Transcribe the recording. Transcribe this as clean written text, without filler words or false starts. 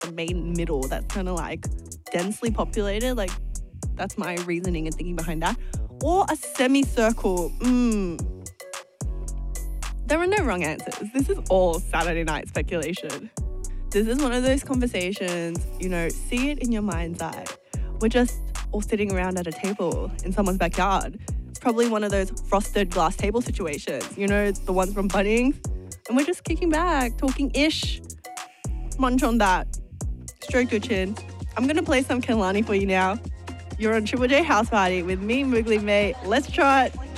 the main middle that's kind of like densely populated. Like, that's my reasoning and thinking behind that. Or a semicircle. There are no wrong answers. This is all Saturday night speculation. This is one of those conversations, see it in your mind's eye. We're just all sitting around at a table in someone's backyard. It's probably one of those frosted glass table situations, the ones from Bunnings. And we're just kicking back, talking ish. Munch on that. Stroke your chin. I'm going to play some Kehlani for you now. You're on Triple J House Party with me, Moogly Mate. Let's trot.